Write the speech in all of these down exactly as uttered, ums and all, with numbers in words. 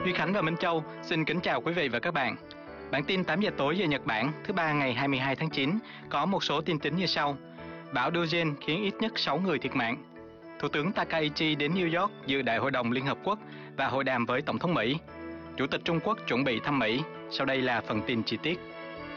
Duy Khánh và Minh Châu xin kính chào quý vị và các bạn. Bản tin tám giờ tối giờ Nhật Bản thứ ba ngày hai mươi hai tháng chín có một số tin chính như sau. Bão Dogen khiến ít nhất sáu người thiệt mạng. Thủ tướng Takaichi đến New York dự Đại hội đồng Liên Hợp Quốc và hội đàm với Tổng thống Mỹ. Chủ tịch Trung Quốc chuẩn bị thăm Mỹ. Sau đây là phần tin chi tiết.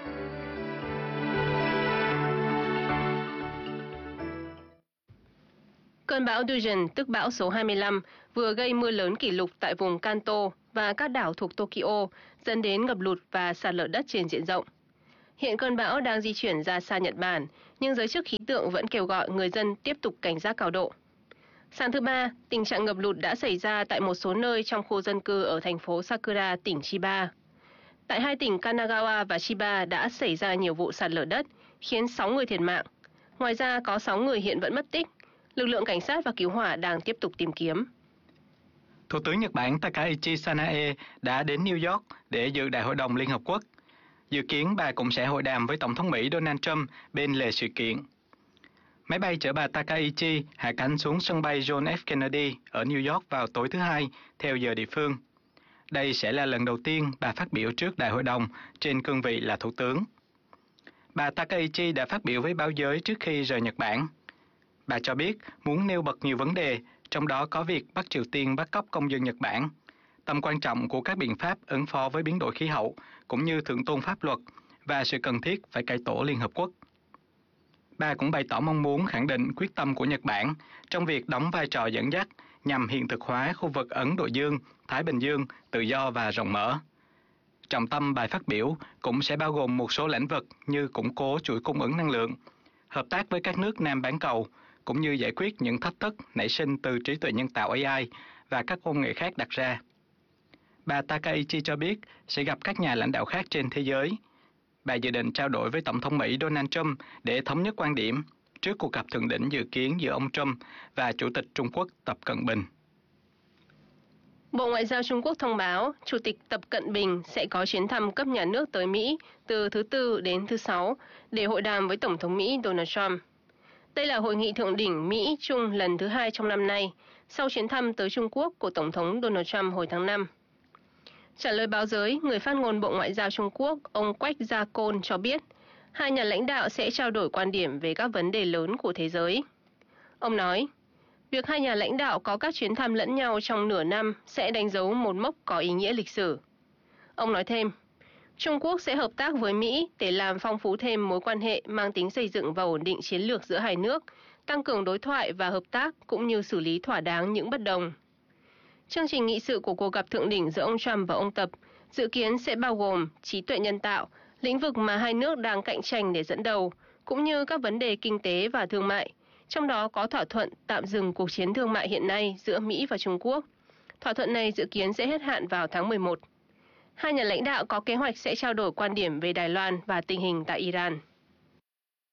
Cơn bão Dogen, tức bão số hai mươi lăm, vừa gây mưa lớn kỷ lục tại vùng Kanto và các đảo thuộc Tokyo, dẫn đến ngập lụt và sạt lở đất trên diện rộng. Hiện cơn bão đang di chuyển ra xa Nhật Bản, nhưng giới chức khí tượng vẫn kêu gọi người dân tiếp tục cảnh giác cao độ. Sáng thứ Ba, tình trạng ngập lụt đã xảy ra tại một số nơi trong khu dân cư ở thành phố Sakura, tỉnh Chiba. Tại hai tỉnh Kanagawa và Chiba đã xảy ra nhiều vụ sạt lở đất, khiến sáu người thiệt mạng. Ngoài ra có sáu người hiện vẫn mất tích. Lực lượng cảnh sát và cứu hỏa đang tiếp tục tìm kiếm. Thủ tướng Nhật Bản Takaichi Sanae đã đến New York để dự Đại hội đồng Liên Hợp Quốc. Dự kiến bà cũng sẽ hội đàm với Tổng thống Mỹ Donald Trump bên lề sự kiện. Máy bay chở bà Takaichi hạ cánh xuống sân bay John F. Kennedy ở New York vào tối thứ Hai, theo giờ địa phương. Đây sẽ là lần đầu tiên bà phát biểu trước Đại hội đồng trên cương vị là Thủ tướng. Bà Takaichi đã phát biểu với báo giới trước khi rời Nhật Bản. Bà cho biết muốn nêu bật nhiều vấn đề, trong đó có việc Bắc Triều Tiên bắt cóc công dân Nhật Bản, tầm quan trọng của các biện pháp ứng phó với biến đổi khí hậu, cũng như thượng tôn pháp luật và sự cần thiết phải cải tổ Liên Hợp Quốc. Bà cũng bày tỏ mong muốn khẳng định quyết tâm của Nhật Bản trong việc đóng vai trò dẫn dắt nhằm hiện thực hóa khu vực Ấn Độ Dương, Thái Bình Dương, tự do và rộng mở. Trọng tâm bài phát biểu cũng sẽ bao gồm một số lĩnh vực như củng cố chuỗi cung ứng năng lượng, hợp tác với các nước Nam bán cầu, cũng như giải quyết những thách thức nảy sinh từ trí tuệ nhân tạo A I và các công nghệ khác đặt ra. Bà Takaichi cho biết sẽ gặp các nhà lãnh đạo khác trên thế giới. Bà dự định trao đổi với Tổng thống Mỹ Donald Trump để thống nhất quan điểm trước cuộc gặp thượng đỉnh dự kiến giữa ông Trump và Chủ tịch Trung Quốc Tập Cận Bình. Bộ Ngoại giao Trung Quốc thông báo Chủ tịch Tập Cận Bình sẽ có chuyến thăm cấp nhà nước tới Mỹ từ thứ Tư đến thứ Sáu để hội đàm với Tổng thống Mỹ Donald Trump. Đây là hội nghị thượng đỉnh Mỹ-Trung lần thứ hai trong năm nay, sau chuyến thăm tới Trung Quốc của Tổng thống Donald Trump hồi tháng năm. Trả lời báo giới, người phát ngôn Bộ Ngoại giao Trung Quốc, ông Quách Gia Côn cho biết, hai nhà lãnh đạo sẽ trao đổi quan điểm về các vấn đề lớn của thế giới. Ông nói, việc hai nhà lãnh đạo có các chuyến thăm lẫn nhau trong nửa năm sẽ đánh dấu một mốc có ý nghĩa lịch sử. Ông nói thêm, Trung Quốc sẽ hợp tác với Mỹ để làm phong phú thêm mối quan hệ mang tính xây dựng và ổn định chiến lược giữa hai nước, tăng cường đối thoại và hợp tác cũng như xử lý thỏa đáng những bất đồng. Chương trình nghị sự của cuộc gặp thượng đỉnh giữa ông Trump và ông Tập dự kiến sẽ bao gồm trí tuệ nhân tạo, lĩnh vực mà hai nước đang cạnh tranh để dẫn đầu, cũng như các vấn đề kinh tế và thương mại, trong đó có thỏa thuận tạm dừng cuộc chiến thương mại hiện nay giữa Mỹ và Trung Quốc. Thỏa thuận này dự kiến sẽ hết hạn vào tháng mười một. Hai nhà lãnh đạo có kế hoạch sẽ trao đổi quan điểm về Đài Loan và tình hình tại Iran.